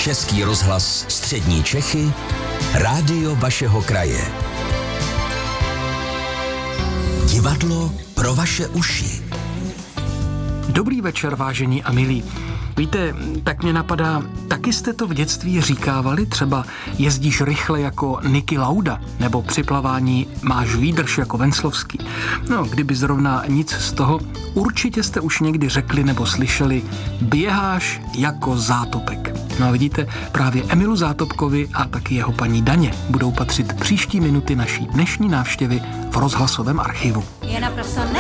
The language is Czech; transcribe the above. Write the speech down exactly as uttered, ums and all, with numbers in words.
Český rozhlas Střední Čechy, rádio vašeho kraje. Divadlo pro vaše uši. Dobrý večer, vážení a milí. Víte, tak mě napadá, taky jste to v dětství říkávali? Třeba jezdíš rychle jako Niki Lauda, nebo při plavání máš výdrž jako Venclovský. No, kdyby zrovna nic z toho, určitě jste už někdy řekli nebo slyšeli, běháš jako Zátopek. No a vidíte, právě Emilu Zátopkovi a taky jeho paní Daně budou patřit příští minuty naší dnešní návštěvy v rozhlasovém archivu. Je naprosto